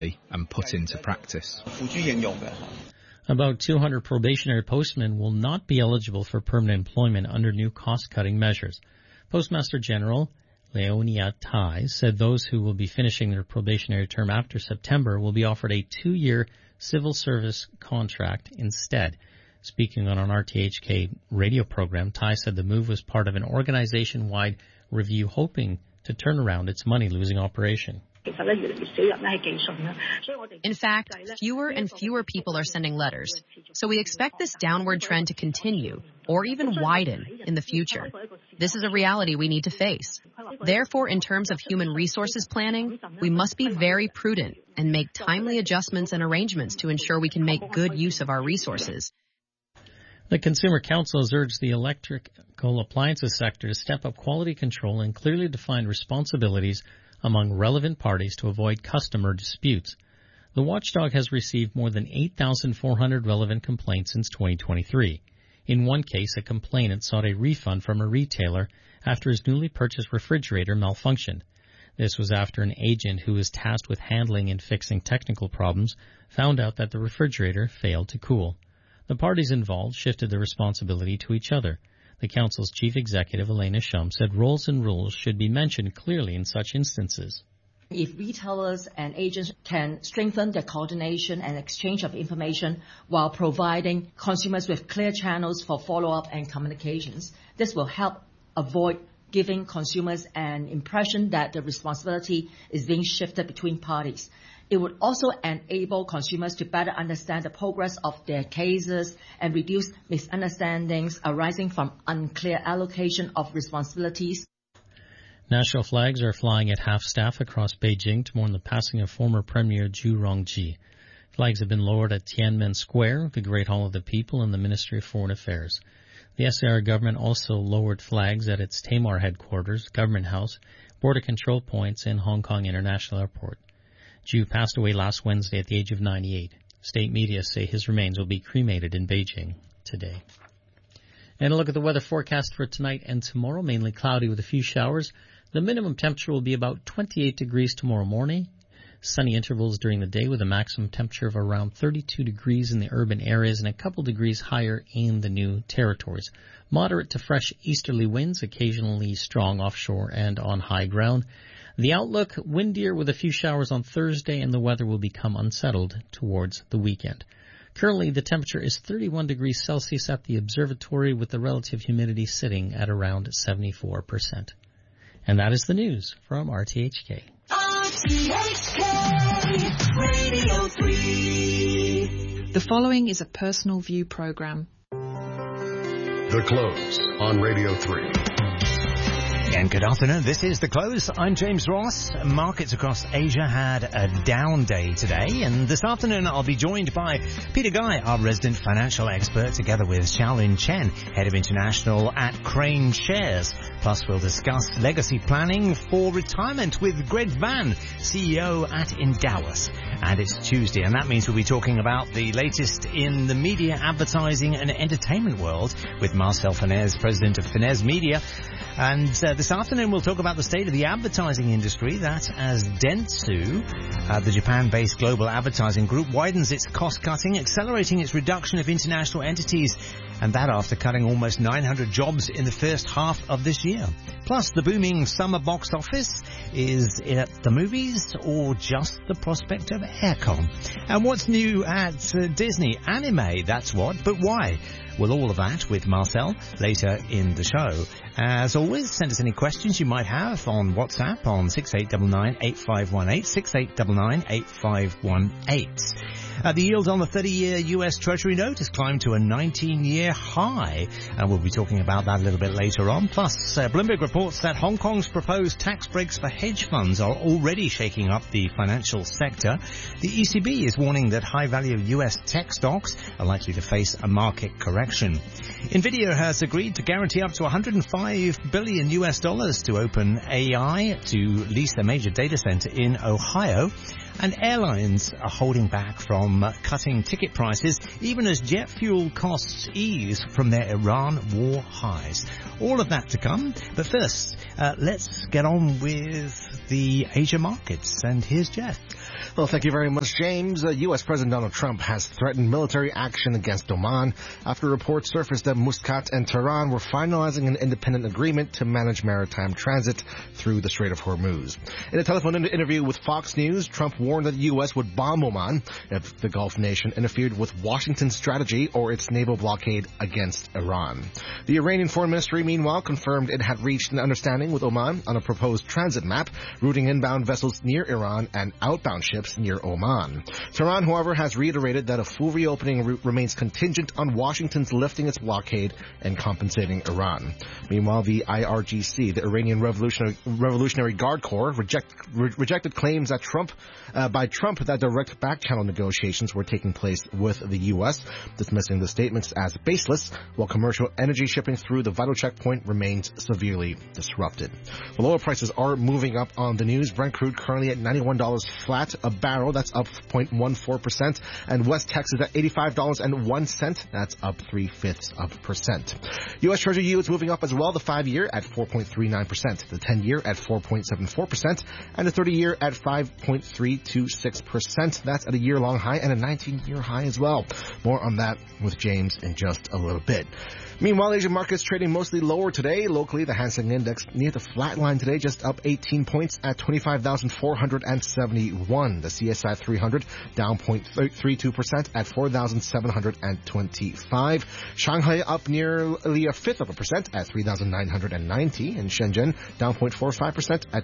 and put into practice. About 200 probationary postmen will not be eligible for permanent employment under new cost-cutting measures. Postmaster General Leonia Tai said those who will be finishing their probationary term after September will be offered a 2-year civil service contract instead. Speaking on an RTHK radio program, Tai said the move was part of an organization-wide review hoping to turn around its money-losing operation. In fact, fewer and fewer people are sending letters. So we expect this downward trend to continue or even widen in the future. This is a reality we need to face. Therefore, in terms of human resources planning, we must be very prudent and make timely adjustments and arrangements to ensure we can make good use of our resources. The Consumer Council has urged the electrical appliances sector to step up quality control and clearly define responsibilities among relevant parties to avoid customer disputes. The watchdog has received more than 8,400 relevant complaints since 2023. In one case, a complainant sought a refund from a retailer after his newly purchased refrigerator malfunctioned. This was after an agent who was tasked with handling and fixing technical problems found out that the refrigerator failed to cool. The parties involved shifted the responsibility to each other. The Council's Chief Executive, Elena Shum, said roles and rules should be mentioned clearly in such instances. If retailers and agents can strengthen their coordination and exchange of information while providing consumers with clear channels for follow-up and communications, this will help avoid giving consumers an impression that the responsibility is being shifted between parties. It would also enable consumers to better understand the progress of their cases and reduce misunderstandings arising from unclear allocation of responsibilities. National flags are flying at half-staff across Beijing to mourn the passing of former Premier Zhu Rongji. Flags have been lowered at Tiananmen Square, the Great Hall of the People, and the Ministry of Foreign Affairs. The SAR government also lowered flags at its Tamar headquarters, Government House, border control points, and Hong Kong International Airport. Zhu passed away last Wednesday at the age of 98. State media say his remains will be cremated in Beijing today. And a look at the weather forecast for tonight and tomorrow, mainly cloudy with a few showers. The minimum temperature will be about 28 degrees tomorrow morning. Sunny intervals during the day with a maximum temperature of around 32 degrees in the urban areas and a couple degrees higher in the new territories. Moderate to fresh easterly winds, occasionally strong offshore and on high ground. The outlook, windier with a few showers on Thursday, and the weather will become unsettled towards the weekend. Currently, the temperature is 31 degrees Celsius at the observatory with the relative humidity sitting at around 74%. And that is the news from RTHK. RTHK Radio 3. The following is a personal view program. The Close on Radio 3. And good afternoon. This is The Close. I'm James Ross. Markets across Asia had a down day today, and this afternoon I'll be joined by Peter Guy, our resident financial expert, together with Xiaolin Chen, head of international at Crane Shares. Plus, we'll discuss legacy planning for retirement with Greg Van, CEO at Endowus. And it's Tuesday, and that means we'll be talking about the latest in the media, advertising and entertainment world with Marcel Fenez, president of Fenez Media. And this afternoon we'll talk about the state of the advertising industry. That as Dentsu, the Japan-based global advertising group, widens its cost-cutting, accelerating its reduction of international entities, and that after cutting almost 900 jobs in the first half of this year. Plus, the booming summer box office. Is it at the movies or just the prospect of aircon? And what's new at Disney? Anime, that's what, but why? Well, all of that with Marcel later in the show. As always, send us any questions you might have on WhatsApp on 6899-8518, 6899-8518. The yield on the 30-year U.S. Treasury note has climbed to a 19-year high, and we'll be talking about that a little bit later on. Plus, Bloomberg reports that Hong Kong's proposed tax breaks for hedge funds are already shaking up the financial sector. The ECB is warning that high-value U.S. tech stocks are likely to face a market correction. NVIDIA has agreed to guarantee up to $105 billion US to OpenAI to lease a major data center in Ohio. And airlines are holding back from cutting ticket prices even as jet fuel costs ease from their Iran war highs. All of that to come. But first, let's get on with the Asia markets. And here's Jeff. Well, thank you very much, James. U.S. President Donald Trump has threatened military action against Oman after reports surfaced that Muscat and Tehran were finalizing an independent agreement to manage maritime transit through the Strait of Hormuz. In a telephone interview with Fox News, Trump warned that the U.S. would bomb Oman if the Gulf nation interfered with Washington's strategy or its naval blockade against Iran. The Iranian Foreign Ministry, meanwhile, confirmed it had reached an understanding with Oman on a proposed transit map, routing inbound vessels near Iran and outbound ships near Oman. Tehran, however, has reiterated that a full reopening remains contingent on Washington's lifting its blockade and compensating Iran. Meanwhile, the IRGC, the Iranian Revolutionary Guard Corps, rejected claims that by Trump that direct back-channel negotiations were taking place with the U.S., dismissing the statements as baseless, while commercial energy shipping through the vital checkpoint remains severely disrupted. Well, oil prices are moving up on the news. Brent crude currently at $91 flat a barrel. That's up 0.14%. And West Texas at $85.01. That's up 0.3%. U.S. Treasury yields moving up as well. The 5-year at 4.39%. The 10-year at 4.74%. And the 30-year at 5.326%. That's at a year-long high and a 19-year high as well. More on that with James in just a little bit. Meanwhile, Asian markets trading mostly lower today. Locally, the Hang Seng Index near the flat line today, just up 18 points at 25,471. The CSI 300 down 0.32% at 4,725. Shanghai up nearly 0.1% at 3,990. And Shenzhen down 0.45% at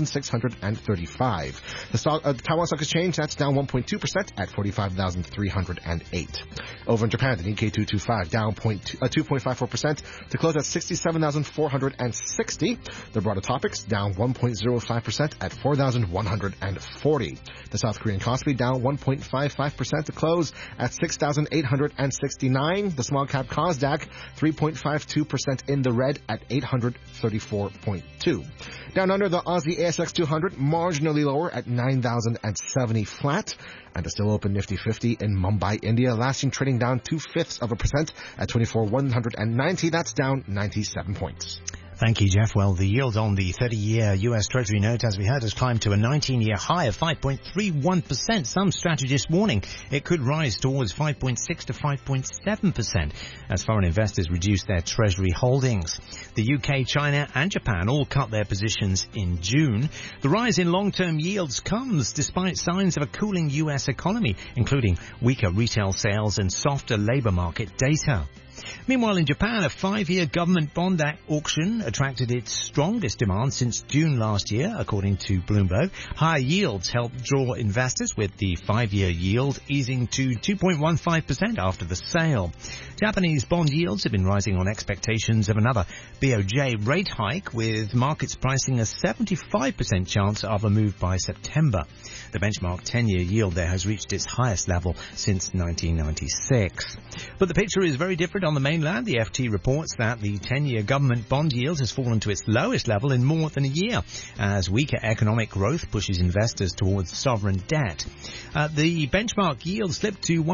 2,635. The Taiwan Stock Exchange, that's down 1.2% at 45,308. Over in Japan, the Nikkei 225 down 2.54% to close at 67,460. The broader topics down 1.05% at 4,140. The South Korean Kospi down 1.55% to close at 6,869. The small cap Kosdaq 3.52% in the red at 834.2. Down under, the Aussie ASX 200 marginally lower at 9,070 flat. And the still open Nifty 50 in Mumbai, India, lasting trading down 0.2% at 24,190. That's down 97 points. Thank you, Jeff. Well, the yield on the 30-year U.S. Treasury note, as we heard, has climbed to a 19-year high of 5.31%. Some strategists warning it could rise towards 5.6 to 5.7% as foreign investors reduce their Treasury holdings. The UK, China and Japan all cut their positions in June. The rise in long-term yields comes despite signs of a cooling U.S. economy, including weaker retail sales and softer labour market data. Meanwhile, in Japan, a 5-year government bond auction attracted its strongest demand since June last year, according to Bloomberg. Higher yields helped draw investors, with the 5-year yield easing to 2.15% after the sale. Japanese bond yields have been rising on expectations of another BOJ rate hike, with markets pricing a 75% chance of a move by September. The benchmark 10-year yield there has reached its highest level since 1996. But the picture is very different on the mainland. The FT reports that the 10-year government bond yield has fallen to its lowest level in more than a year, as weaker economic growth pushes investors towards sovereign debt. The benchmark yield slipped to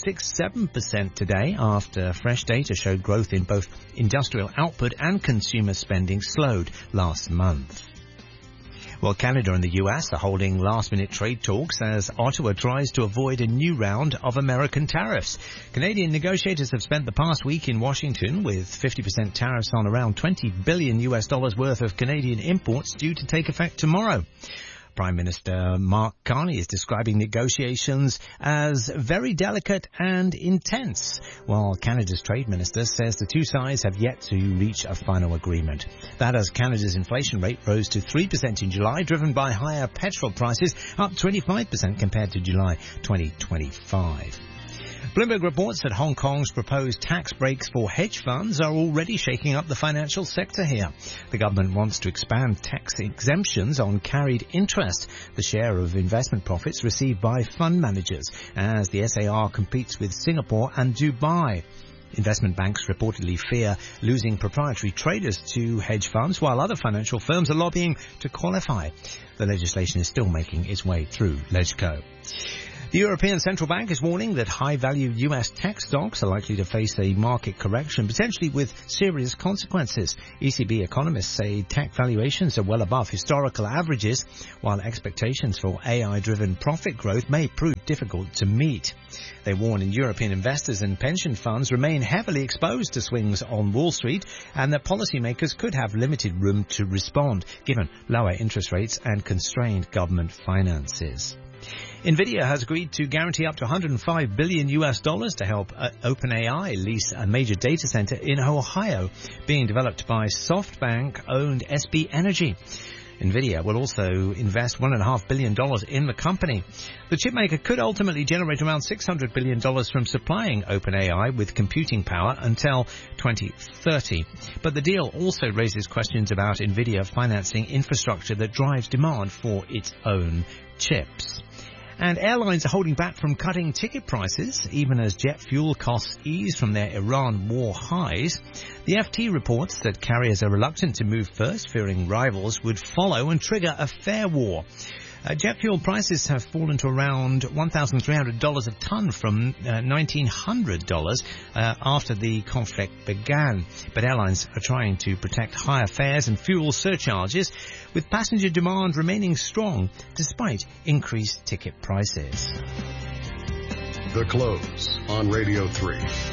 1.67% today after fresh data showed growth in both industrial output and consumer spending slowed last month. Well, Canada and the US are holding last-minute trade talks as Ottawa tries to avoid a new round of American tariffs. Canadian negotiators have spent the past week in Washington with 50% tariffs on around $20 billion worth of Canadian imports due to take effect tomorrow. Prime Minister Mark Carney is describing negotiations as very delicate and intense, while Canada's Trade Minister says the two sides have yet to reach a final agreement. That as Canada's inflation rate rose to 3% in July, driven by higher petrol prices, up 25% compared to July 2025. Bloomberg reports that Hong Kong's proposed tax breaks for hedge funds are already shaking up the financial sector here. The government wants to expand tax exemptions on carried interest, the share of investment profits received by fund managers, as the SAR competes with Singapore and Dubai. Investment banks reportedly fear losing proprietary traders to hedge funds, while other financial firms are lobbying to qualify. The legislation is still making its way through LegCo. The European Central Bank is warning that high-value US tech stocks are likely to face a market correction, potentially with serious consequences. ECB economists say tech valuations are well above historical averages, while expectations for AI-driven profit growth may prove difficult to meet. They warn European investors and pension funds remain heavily exposed to swings on Wall Street and that policymakers could have limited room to respond, given lower interest rates and constrained government finances. Nvidia has agreed to guarantee up to $105 billion to help OpenAI lease a major data center in Ohio, being developed by SoftBank-owned SB Energy. Nvidia will also invest $1.5 billion in the company. The chipmaker could ultimately generate around $600 billion from supplying OpenAI with computing power until 2030. But the deal also raises questions about Nvidia financing infrastructure that drives demand for its own chips. And airlines are holding back from cutting ticket prices, even as jet fuel costs ease from their Iran war highs. The FT reports that carriers are reluctant to move first, fearing rivals would follow and trigger a fare war. Jet fuel prices have fallen to around $1,300 a ton from $1,900 after the conflict began. But airlines are trying to protect higher fares and fuel surcharges, with passenger demand remaining strong despite increased ticket prices. The Close on Radio 3.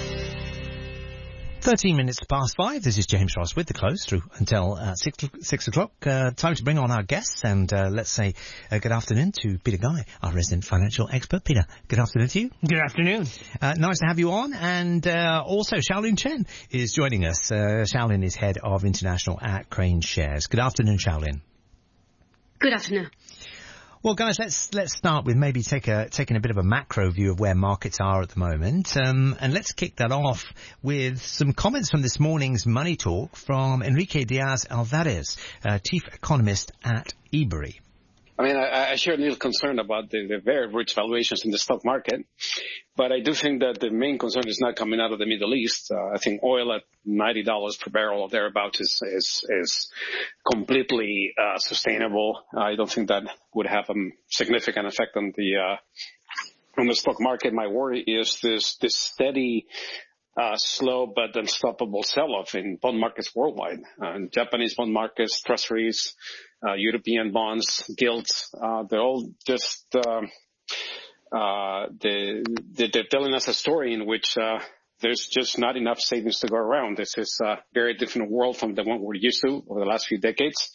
13 minutes past 5. This is James Ross with The Close through until 6 o'clock. Time to bring on our guests, and let's say good afternoon to Peter Guy, our resident financial expert. Peter, good afternoon to you. Good afternoon. Nice to have you on. And also Xiaolin Chen is joining us. Xiaolin is head of international at Crane Shares. Good afternoon, Xiaolin. Good afternoon. Well, guys, let's start with maybe taking a bit of a macro view of where markets are at the moment, and let's kick that off with some comments from this morning's Money Talk from Enrique Diaz-Alvarez, chief economist at Ebury. I mean, I share a little concern about the very rich valuations in the stock market, but I do think that the main concern is not coming out of the Middle East. I think oil at $90 per barrel or thereabouts is completely sustainable. I don't think that would have a significant effect on the stock market. My worry is this steady slow but unstoppable sell-off in bond markets worldwide. Japanese bond markets, treasuries, European bonds, gilts, they're all just they're telling us a story in which there's just not enough savings to go around. This is a very different world from the one we're used to over the last few decades,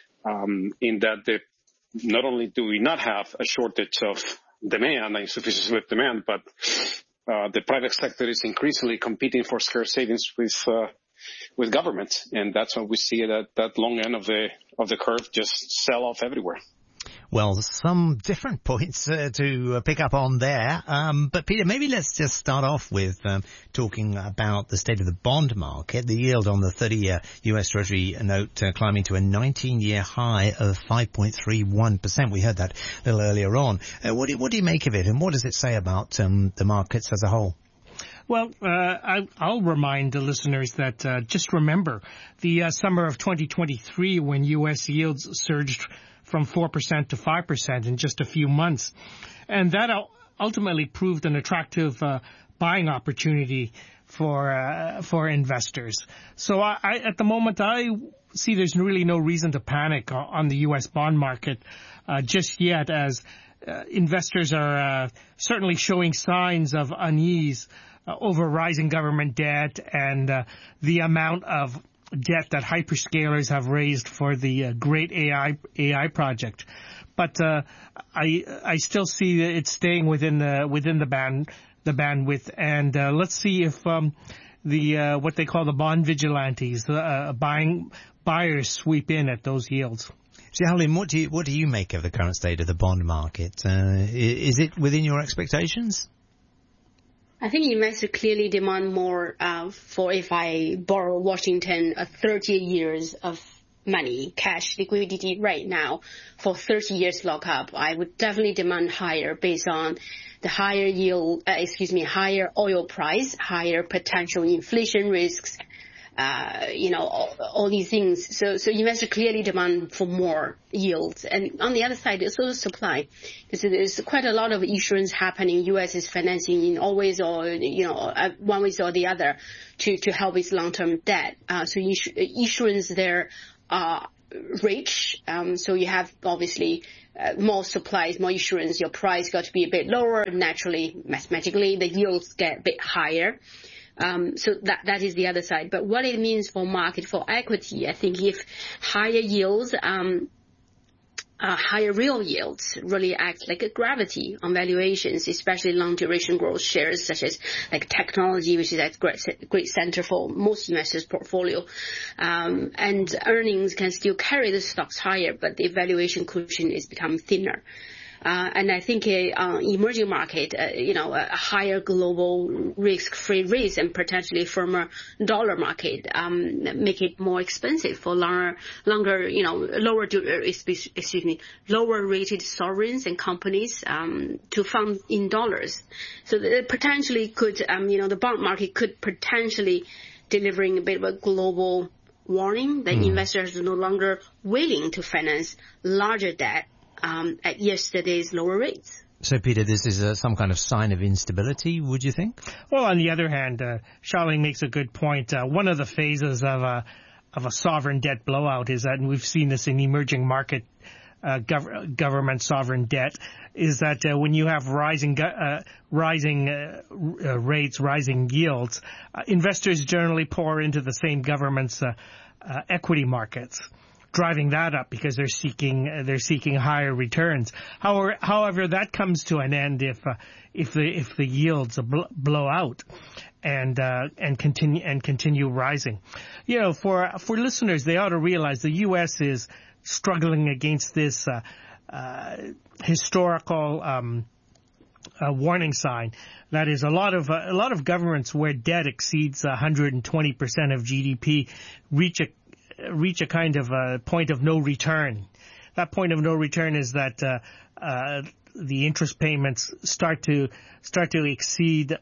in that not only do we not have a shortage of demand, insufficiency with demand, but the private sector is increasingly competing for scarce savings with governments, and that's when we see that long end of the curve just sell off everywhere. Well, some different points to pick up on there. But Peter, maybe let's just start off with talking about the state of the bond market. The yield on the 30-year U.S. Treasury note climbing to a 19-year high of 5.31%. We heard that a little earlier on. What do you make of it, and what does it say about the markets as a whole? Well, I'll remind the listeners that just remember the summer of 2023 when U.S. yields surged from 4% to 5% in just a few months. And that ultimately proved an attractive buying opportunity for investors. So at the moment, I see there's really no reason to panic on the U.S. bond market just yet, as investors are certainly showing signs of unease over rising government debt and the amount of debt that hyperscalers have raised for the great AI project. But I still see it staying within the bandwidth, and let's see if the what they call the bond vigilantes, buyers sweep in at those yields. Xiaolin, what do you make of the current state of the bond market? Is it within your expectations? I think investors clearly demand more for if I borrow Washington 30 years of money, cash liquidity right now for 30 years lockup. I would definitely demand higher based on the higher yield, higher oil price, higher potential inflation risks, all these things. So investors clearly demand for more yields. And on the other side, it's also supply. Because there's quite a lot of issuance happening. U.S. is financing in all ways or, one way or the other to help its long-term debt. So issuance there are rich. So you have obviously more supplies, more issuance. Your price got to be a bit lower. Naturally, mathematically, the yields get a bit higher. So that is the other side. But what it means for market, for equity, I think if higher yields, higher real yields really act like a gravity on valuations, especially long duration growth shares such as like technology, which is a great center for most investors' portfolio. And earnings can still carry the stocks higher, but the valuation cushion is becoming thinner. And I think emerging market, a higher global risk-free rates and potentially firmer dollar market, make it more expensive for lower rated sovereigns and companies, to fund in dollars. So it potentially could, the bond market could potentially delivering a bit of a global warning that investors are no longer willing to finance larger debt at yesterday's lower rates. So, Peter, this is some kind of sign of instability, would you think? Well, on the other hand, Xiaoling makes a good point. One of the phases of a sovereign debt blowout is that, and we've seen this in emerging market government sovereign debt, is that when you have rising rates, rising yields, investors generally pour into the same government's equity markets, driving that up because they're seeking higher returns. However, that comes to an end if the yields blow out and continue rising. For listeners, they ought to realize the U.S. is struggling against this historical warning sign. That is, a lot of governments where debt exceeds 120% of GDP reach a kind of a point of no return. That point of no return is that the interest payments start to exceed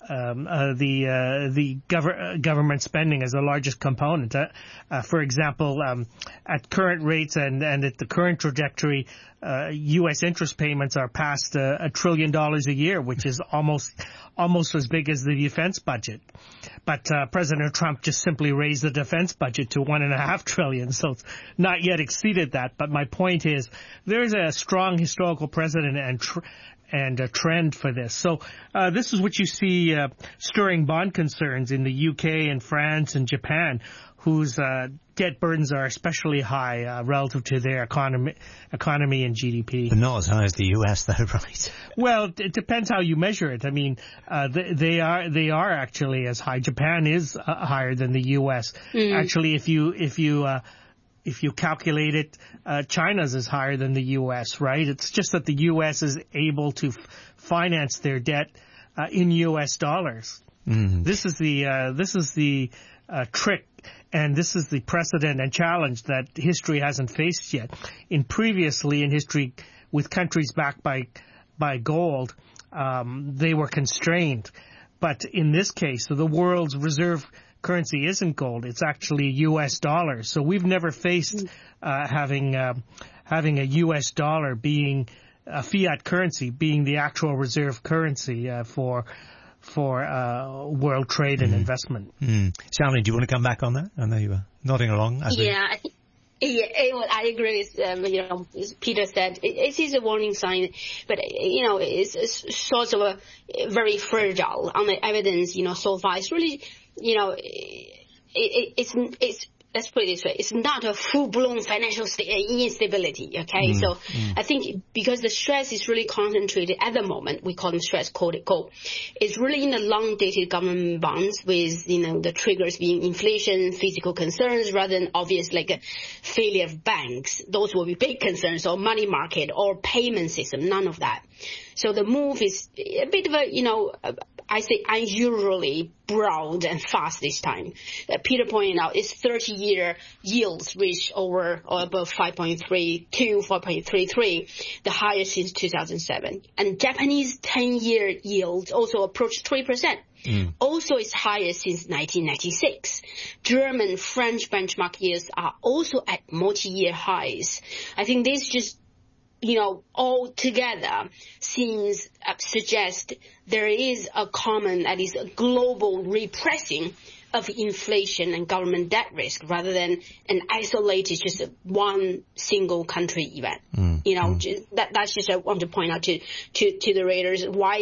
the government spending as the largest component. For example, at current rates and at the current trajectory, U.S. interest payments are past $1 trillion a year, which is almost as big as the defense budget. But President Trump just simply raised the defense budget to $1.5 trillion, so it's not yet exceeded that. But my point is, there's a strong historical precedent and a trend for this. So this is what you see stirring bond concerns in the UK and France and Japan, whose debt burdens are especially high relative to their economy and GDP. But not as high as the US, though, right? Well, it depends how you measure it. I mean, they are actually as high. Japan is higher than the US. Actually, if you calculate it, China's is higher than the U.S., right? It's just that the U.S. is able to finance their debt in U.S. dollars. This is the trick, and this is the precedent and challenge that history hasn't faced yet. Previously in history, with countries backed by gold, they were constrained. But in this case, the world's reserve currency isn't gold; it's actually U.S. dollars. So we've never faced having a U.S. dollar being a fiat currency, being the actual reserve currency for world trade and investment. Xiaoling, do you want to come back on that? I know you were nodding along. I agree with as Peter said. It is a warning sign, but it's sort of a very fragile on the evidence. So far, it's really it's let's put it this way, it's not a full-blown financial instability, okay? So I think because the stress is really concentrated at the moment, we call them stress code, it's really in the long-dated government bonds with, the triggers being inflation, physical concerns, rather than obvious like a failure of banks. Those will be big concerns, or money market, or payment system, none of that. So the move is a bit of a, I say unusually broad and fast this time. Peter pointed out its 30-year yields reached over or above 5.32, 5.33, the highest since 2007. And Japanese 10-year yields also approached 3%. Also its highest since 1996. German, French benchmark yields are also at multi-year highs. I think this just, all together suggest there is a common, at least a global repressing of inflation and government debt risk rather than an isolated, just one single country event. That's just I want to point out to the readers why